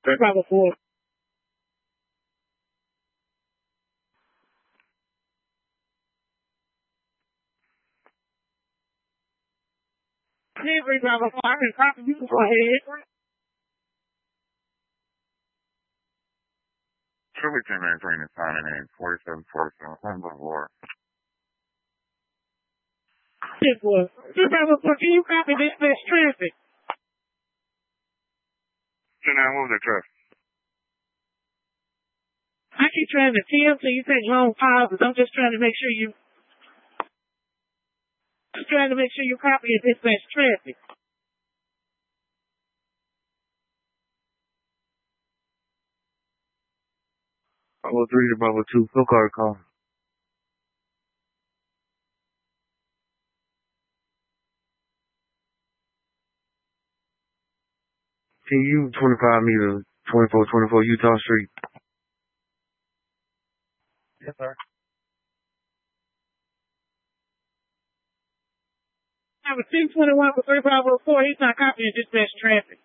354. Yeah, 354. I can copy you. Go ahead. Surely 10 minutes rain is signing in 4747 Boulevard. This was 354. Can you copy dispatch traffic? 10-9, what was that traffic? I keep trying to tell so you take long pauses. I'm just trying to make sure you copy your dispatch traffic. Bravo 3 to Bravo 2, fill card call. TU 25 meter 2424 Utah Street. Yes, sir. I have a 221 for 3504. He's not copying dispatch traffic.